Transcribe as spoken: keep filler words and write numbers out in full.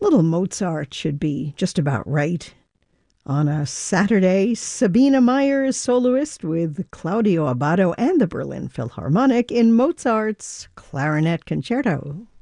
Little Mozart should be just about right. On a Saturday, Sabina Meyer is soloist with Claudio Abbado and the Berlin Philharmonic in Mozart's Clarinet Concerto.